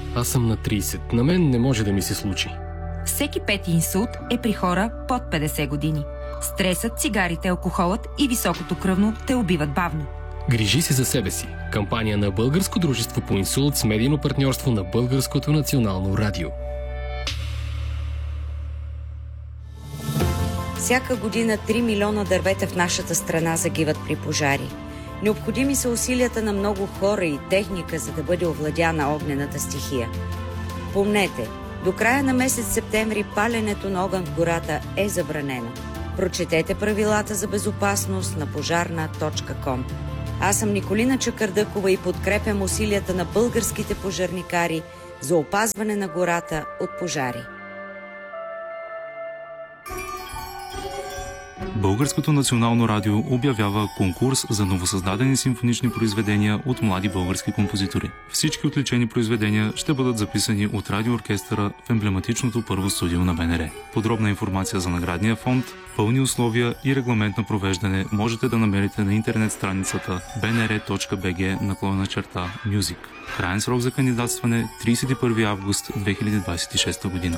Аз съм на 30. На мен не може да ми се случи. Всеки пети инсулт е при хора под 50 години. Стресът, цигарите, алкохолът и високото кръвно те убиват бавно. Грижи се за себе си. Кампания на Българско дружество по инсулт с медийно партньорство на Българското национално радио. Всяка година 3 милиона дървета в нашата страна загиват при пожари. Необходими са усилията на много хора и техника, за да бъде овладяна огнената стихия. Помнете, до края на месец септември паленето на огън в гората е забранено. Прочетете правилата за безопасност на пожарна.com. Аз съм Николина Чакърдъкова и подкрепям усилията на българските пожарникари за опазване на гората от пожари. Българското национално радио обявява конкурс за новосъздадени симфонични произведения от млади български композитори. Всички отличени произведения ще бъдат записани от радиооркестъра в емблематичното първо студио на БНР. Подробна информация за наградния фонд, пълни условия и регламент на провеждане можете да намерите на интернет страницата bnr.bg/music. Краен срок за кандидатстване 31 август 2026 година.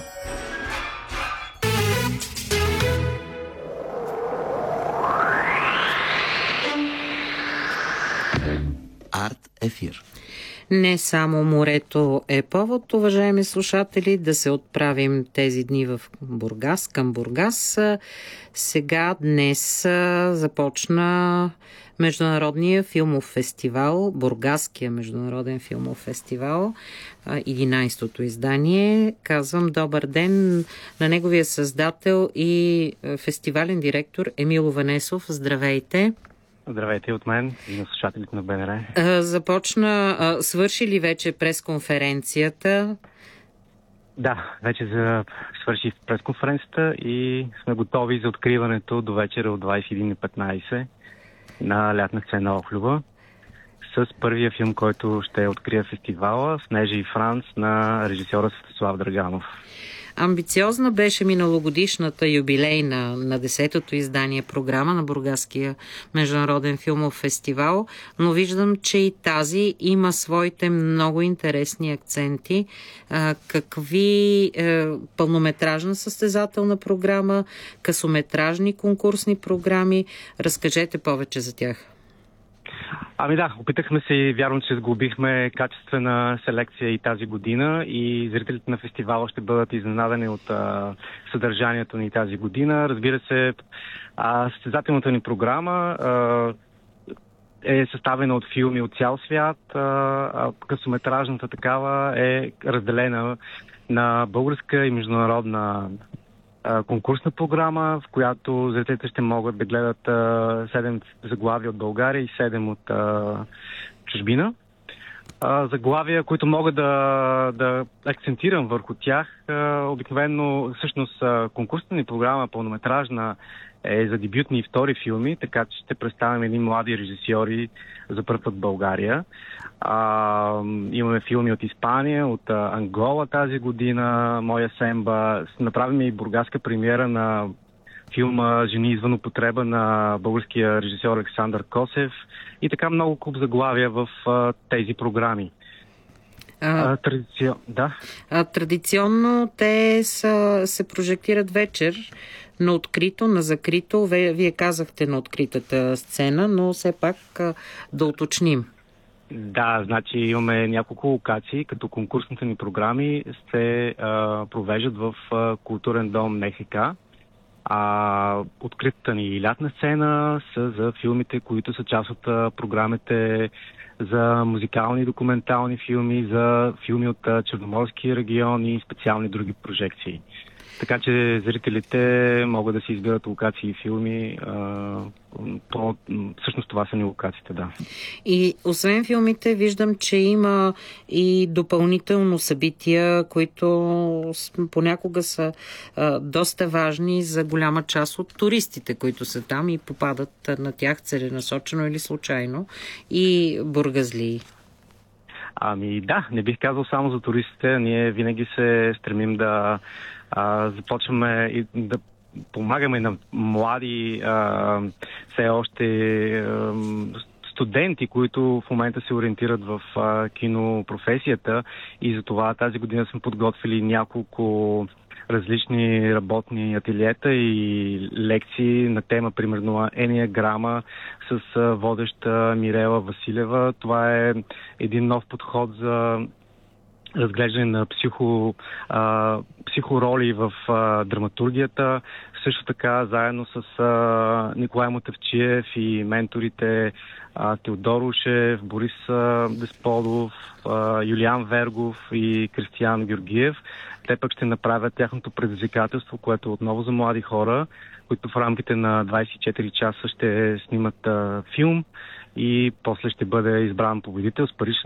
Арт ефир. Не само морето е повод, уважаеми слушатели, да се отправим тези дни в Бургас, към Бургас. Сега, днес започна Международния филмов фестивал, Бургаския международен филмов фестивал, 11-то издание. Казвам добър ден на неговия създател и фестивален директор Емил Ванесов. Здравейте! Здравейте от мен и на слушателите на БНР. Свърши ли вече пресконференцията? Да, вече свърши пресконференцията и сме готови за откриването до вечера от 21:15 на лятна сцена Охлюва с първия филм, който ще открие фестивала "Снежа и Франц" на режисьора Светослав Драганов. Амбициозна беше миналогодишната юбилейна на 10-то издание програма на Бургаския международен филмов фестивал, но виждам, че и тази има своите много интересни акценти. Какви пълнометражна състезателна програма, късометражни конкурсни програми? Разкажете повече за тях. Ами да, опитахме се и вярвам, че сглобихме качествена селекция и тази година и зрителите на фестивала ще бъдат изненадани от съдържанието ни тази година. Разбира се, състезателната ни програма е съставена от филми от цял свят, късометражната такава е разделена на българска и международна конкурсна програма, в която зрителите ще могат да гледат 7 заглавия от България и 7 от чужбина. Заглавия, които мога да акцентирам върху тях. Обикновено, всъщност, конкурсната ни програма пълнометражна е за дебютни и втори филми, така че ще представим едни млади режисьори за първ път в България. Имаме филми от Испания, от Ангола тази година, Моя Семба. Направим и бургаска премиера на филма "Жени извън употреба" на българския режисьор Александър Косев и така много куп заглавия в тези програми. Традиционно те се прожектират вечер на открито, на закрито. Вие казахте на откритата сцена, но все пак да уточним. Да, значи имаме няколко локации, като конкурсните ни програми се провеждат в културен дом НХК. Откритата ни лятна сцена са за филмите, които са част от програмите за музикални и документални филми, за филми от Черноморския регион и специални други прожекции. Така че зрителите могат да си избират локации и филми. Всъщност това са ни локациите, да. И освен филмите, виждам, че има и допълнително събития, които понякога са доста важни за голяма част от туристите, които са там и попадат на тях целенасочено или случайно, и бургазлии. Ами да, не бих казал само за туристите. Ние винаги се стремим да започваме и да помагаме на млади, все още студенти, които в момента се ориентират в кинопрофесията, и затова тази година сме подготвили няколко различни работни ателиета и лекции на тема, примерно, ениаграма с водеща Мирела Василева. Това е един нов подход за разглеждане на психороли в драматургията. Също така, заедно с Николай Мотавчиев и менторите Теодор Ушев, Борис Десподов, Юлиан Вергов и Кристиян Георгиев. Те пък ще направят тяхното предизвикателство, което е отново за млади хора, които в рамките на 24 часа ще снимат филм и после ще бъде избран победител с парична